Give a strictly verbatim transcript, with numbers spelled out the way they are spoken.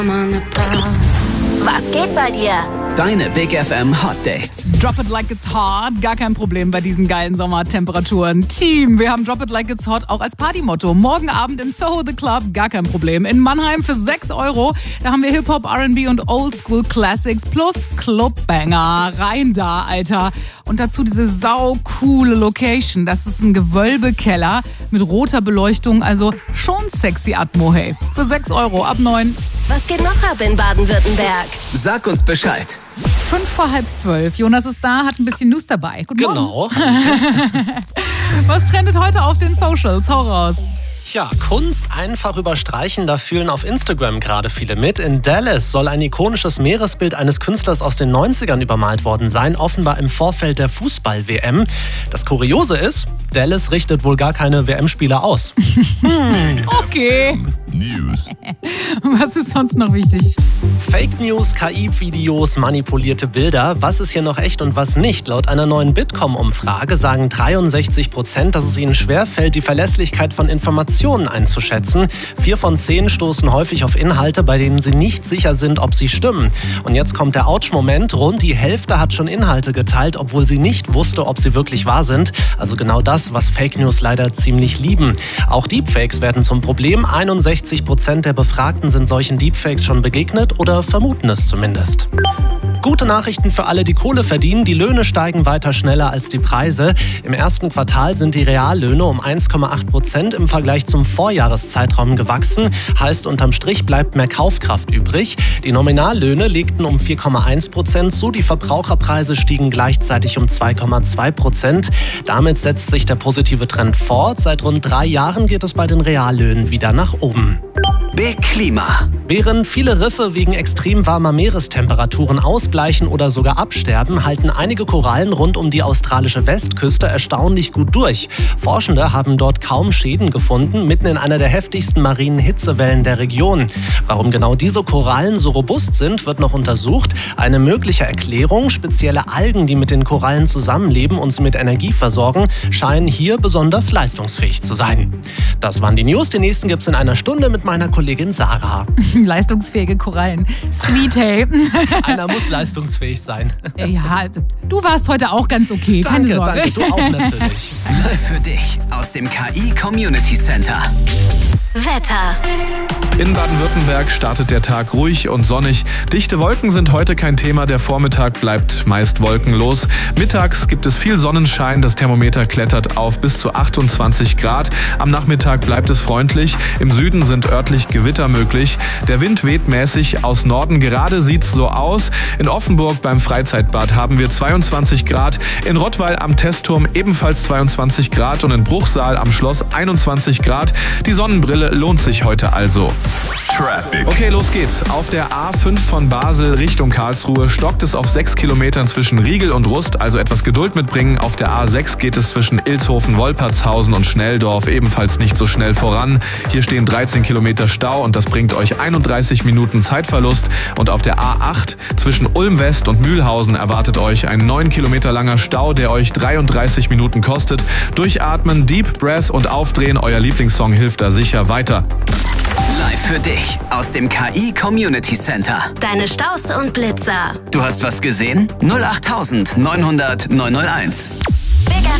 Was geht bei dir? Deine Big F M Hot Dates. Drop it like it's hot, gar kein Problem bei diesen geilen Sommertemperaturen. Team, wir haben Drop it like it's hot auch als Partymotto. Morgen Abend im Soho The Club, gar kein Problem. In Mannheim für sechs Euro, da haben wir Hip-Hop, R and B und Oldschool Classics plus Clubbanger. Rein da, Alter. Und dazu diese saucoole Location. Das ist ein Gewölbekeller mit roter Beleuchtung, also schon sexy Atmo, hey. Für sechs Euro ab neun. Was geht noch ab in Baden-Württemberg? Sag uns Bescheid. Fünf vor halb zwölf. Jonas ist da, hat ein bisschen News dabei. Guten Genau. Morgen. Was trendet heute auf den Socials? Hau raus. Tja, Kunst einfach überstreichen, da fühlen auf Instagram gerade viele mit. In Dallas soll ein ikonisches Meeresbild eines Künstlers aus den neunzigern übermalt worden sein, offenbar im Vorfeld der Fußball-W M. Das Kuriose ist, Dallas richtet wohl gar keine W M-Spieler aus. hm. Okay. News. Was ist sonst noch wichtig? Fake News, K I-Videos, manipulierte Bilder. Was ist hier noch echt und was nicht? Laut einer neuen Bitkom-Umfrage sagen dreiundsechzig Prozent, dass es ihnen schwerfällt, die Verlässlichkeit von Informationen einzuschätzen. Vier von zehn stoßen häufig auf Inhalte, bei denen sie nicht sicher sind, ob sie stimmen. Und jetzt kommt der Ouch-Moment. Rund die Hälfte hat schon Inhalte geteilt, obwohl sie nicht wusste, ob sie wirklich wahr sind. Also genau das, was Fake News leider ziemlich lieben. Auch Deepfakes werden zum Problem. einundsechzig Prozent der Befragten sind solchen Deepfakes schon begegnet oder vermuten es zumindest. Gute Nachrichten für alle, die Kohle verdienen. Die Löhne steigen weiter schneller als die Preise. Im ersten Quartal sind die Reallöhne um eins Komma acht Prozent im Vergleich zum Vorjahreszeitraum gewachsen. Heißt, unterm Strich bleibt mehr Kaufkraft übrig. Die Nominallöhne legten um vier Komma eins Prozent zu. Die Verbraucherpreise stiegen gleichzeitig um zwei Komma zwei Prozent. Damit setzt sich der positive Trend fort. Seit rund drei Jahren geht es bei den Reallöhnen wieder nach oben. Big Klima. Während viele Riffe wegen extrem warmer Meerestemperaturen ausbleichen oder sogar absterben, halten einige Korallen rund um die australische Westküste erstaunlich gut durch. Forschende haben dort kaum Schäden gefunden, mitten in einer der heftigsten marinen Hitzewellen der Region. Warum genau diese Korallen so robust sind, wird noch untersucht. Eine mögliche Erklärung: spezielle Algen, die mit den Korallen zusammenleben und sie mit Energie versorgen, scheinen hier besonders leistungsfähig zu sein. Das waren die News. Die nächsten gibt's in einer Stunde mit meiner Kollegin Sarah. Leistungsfähige Korallen. Sweet, hey. Einer muss leistungsfähig sein. Ja, du warst heute auch ganz okay. Keine Danke, Sorge. danke, du auch natürlich. Live für dich aus dem K I Community Center. Wetter. In Baden-Württemberg startet der Tag ruhig und sonnig. Dichte Wolken sind heute kein Thema. Der Vormittag bleibt meist wolkenlos. Mittags gibt es viel Sonnenschein. Das Thermometer klettert auf bis zu achtundzwanzig Grad. Am Nachmittag bleibt es freundlich. Im Süden sind örtlich Gewitter möglich. Der Wind weht mäßig aus Norden. Gerade sieht's so aus. In Offenburg beim Freizeitbad haben wir zweiundzwanzig Grad. In Rottweil am Testturm ebenfalls zweiundzwanzig Grad. Und in Bruchsal am Schloss einundzwanzig Grad. Die Sonnenbrille lohnt sich heute also. Traffic. Okay, los geht's. Auf der A fünf von Basel Richtung Karlsruhe stockt es auf sechs Kilometern zwischen Riegel und Rust, also etwas Geduld mitbringen. Auf der A sechs geht es zwischen Ilshofen, Wolpertshausen und Schnelldorf ebenfalls nicht so schnell voran. Hier stehen dreizehn Kilometer Stau und das bringt euch einunddreißig Minuten Zeitverlust. Und auf der A acht zwischen Ulm West und Mühlhausen erwartet euch ein neun Kilometer langer Stau, der euch dreiunddreißig Minuten kostet. Durchatmen, Deep Breath und Aufdrehen, euer Lieblingssong hilft da sicher weiter. Live für dich aus dem K I Community Center. Deine Staus und Blitzer. Du hast was gesehen? null acht neunhundert neunhunderт neunhunderteins.